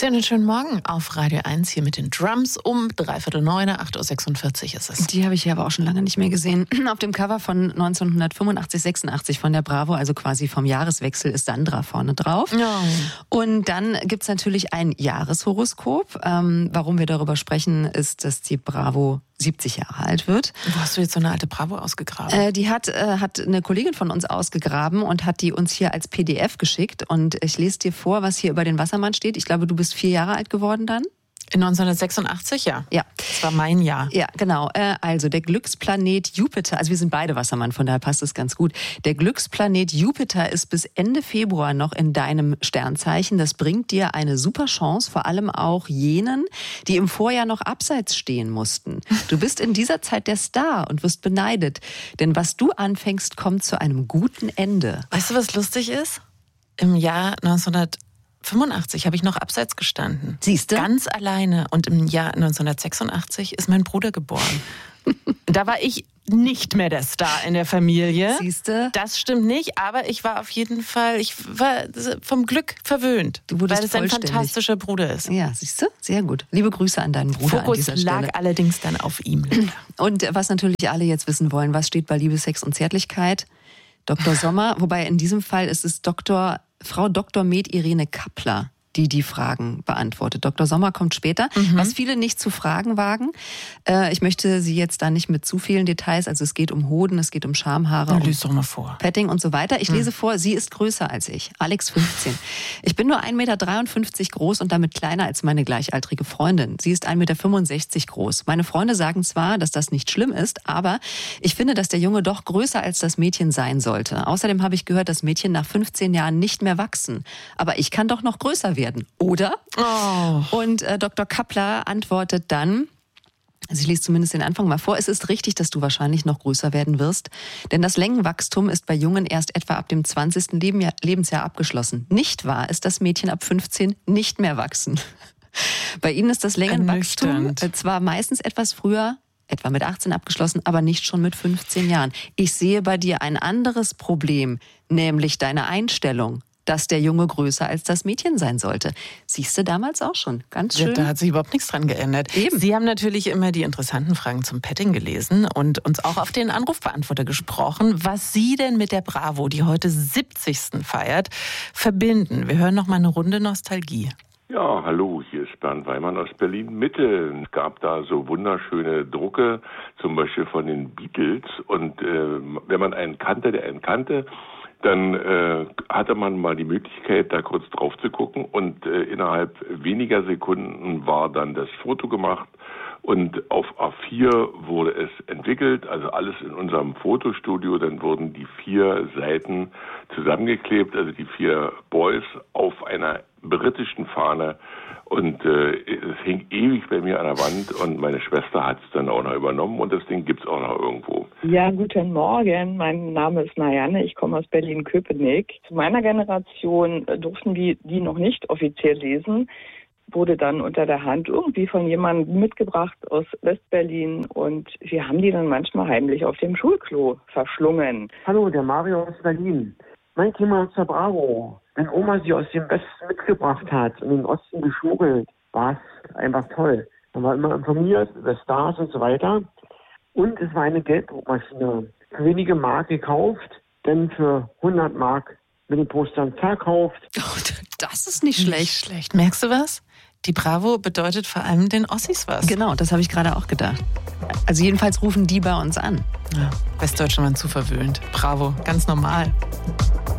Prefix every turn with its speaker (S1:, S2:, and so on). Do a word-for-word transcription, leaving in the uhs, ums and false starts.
S1: Einen schönen Morgen auf Radio eins hier mit den Drums um dreiviertel neun, acht Uhr sechsundvierzig ist es.
S2: Die habe ich hier aber auch schon lange nicht mehr gesehen. Auf dem Cover von neunzehnhundertfünfundachtzig, sechsundachtzig von der Bravo, also quasi vom Jahreswechsel, ist Sandra vorne drauf.
S1: Ja.
S2: Und dann gibt's natürlich ein Jahreshoroskop. Ähm, warum wir darüber sprechen, ist, dass die Bravo siebzig Jahre alt wird.
S1: Wo hast du jetzt so eine alte Bravo ausgegraben?
S2: Äh, die hat, äh, hat eine Kollegin von uns ausgegraben und hat die uns hier als P D F geschickt. Und ich lese dir vor, was hier über den Wassermann steht. Ich glaube, du bist vier Jahre alt geworden dann.
S1: In neunzehnhundertsechsundachtzig, ja.
S2: Ja.
S1: Das war mein Jahr.
S2: Ja, genau. Äh, also der Glücksplanet Jupiter, also wir sind beide Wassermann, von daher passt es ganz gut. Der Glücksplanet Jupiter ist bis Ende Februar noch in deinem Sternzeichen. Das bringt dir eine super Chance, vor allem auch jenen, die im Vorjahr noch abseits stehen mussten. Du bist in dieser Zeit der Star und wirst beneidet. Denn was du anfängst, kommt zu einem guten Ende.
S1: Weißt du, was lustig ist? Im Jahr neunzehnhundertfünfundachtzig habe ich noch abseits gestanden.
S2: Siehst du?
S1: Ganz alleine. Und im Jahr neunzehnhundertsechsundachtzig ist mein Bruder geboren. Da war ich nicht mehr der Star in der Familie.
S2: Siehst du?
S1: Das stimmt nicht, aber ich war auf jeden Fall, ich war vom Glück verwöhnt.
S2: Du wurdest
S1: weil es ein
S2: vollständig.
S1: fantastischer Bruder ist.
S2: Ja, siehst du? Sehr gut. Liebe Grüße an deinen Bruder
S1: Fokus
S2: an dieser Stelle.
S1: lag allerdings dann auf ihm.
S2: Und was natürlich alle jetzt wissen wollen, was steht bei Liebe, Sex und Zärtlichkeit? Doktor Sommer, wobei in diesem Fall ist es Doktor Frau Doktor Med Irene Kappler, die die Fragen beantwortet. Doktor Sommer kommt später. Mhm. Was viele nicht zu fragen wagen. Äh, ich möchte Sie jetzt da nicht mit zu vielen Details, also es geht um Hoden, es geht um Schamhaare, um
S1: Lies doch mal vor.
S2: Petting und so weiter. Ich
S1: mhm.
S2: lese vor, sie ist größer als ich. Alex fünfzehn. Ich bin nur ein Meter dreiundfünfzig groß und damit kleiner als meine gleichaltrige Freundin. Sie ist ein Meter fünfundsechzig groß. Meine Freunde sagen zwar, dass das nicht schlimm ist, aber ich finde, dass der Junge doch größer als das Mädchen sein sollte. Außerdem habe ich gehört, dass Mädchen nach fünfzehn Jahren nicht mehr wachsen. Aber ich kann doch noch größer werden. Werden, oder?
S1: Oh.
S2: Und äh, Doktor Kappler antwortet dann, also ich lese zumindest den Anfang mal vor, es ist richtig, dass du wahrscheinlich noch größer werden wirst, denn das Längenwachstum ist bei Jungen erst etwa ab dem zwanzigsten Lebensjahr, Lebensjahr abgeschlossen. Nicht wahr ist das Mädchen ab fünfzehn nicht mehr wachsen. Bei ihnen ist das Längenwachstum
S1: Ernüchternd.
S2: zwar meistens etwas früher, etwa mit achtzehn abgeschlossen, aber nicht schon mit fünfzehn Jahren. Ich sehe bei dir ein anderes Problem, nämlich deine Einstellung, dass der Junge größer als das Mädchen sein sollte. Siehst du damals auch schon. Ganz schön.
S1: Ja, da hat sich überhaupt nichts dran geändert.
S2: Eben.
S1: Sie haben natürlich immer die interessanten Fragen zum Petting gelesen und uns auch auf den Anrufbeantworter gesprochen, was Sie denn mit der Bravo, die heute siebzigsten feiert, verbinden. Wir hören noch mal eine Runde Nostalgie.
S3: Ja, hallo, hier ist Bernd Weimann aus Berlin-Mitte. Es gab da so wunderschöne Drucke, zum Beispiel von den Beatles. Und äh, wenn man einen kannte, der einen kannte, dann äh, hatte man mal die Möglichkeit, da kurz drauf zu gucken. Und äh, innerhalb weniger Sekunden war dann das Foto gemacht. Und auf A vier wurde es entwickelt, also alles in unserem Fotostudio. Dann wurden die vier Seiten zusammengeklebt, also die vier Boys auf einer britischen Fahne. Und äh, es hing ewig bei mir an der Wand und meine Schwester hat es dann auch noch übernommen und das Ding gibt's auch noch irgendwo.
S4: Ja, guten Morgen. Mein Name ist Marianne. Ich komme aus Berlin-Köpenick. Zu meiner Generation durften die die noch nicht offiziell lesen. Wurde dann unter der Hand irgendwie von jemandem mitgebracht aus Westberlin und wir haben die dann manchmal heimlich auf dem Schulklo verschlungen.
S5: Hallo, der Mario aus Berlin. Mein Thema ist der Bravo. Wenn Oma sie aus dem Westen mitgebracht hat und in den Osten geschmuggelt, war es einfach toll. Man war immer informiert über Stars und so weiter. Und es war eine Gelddruckmaschine. Für wenige Mark gekauft, dann für hundert Mark mit den Postern verkauft.
S2: Oh, das ist nicht schlecht.
S1: Nicht schlecht. Merkst du was? Die Bravo bedeutet vor allem den Ossis was.
S2: Genau, das habe ich gerade auch gedacht. Also jedenfalls rufen die bei uns an.
S1: Ja, Westdeutschen waren zu verwöhnt. Bravo, ganz normal.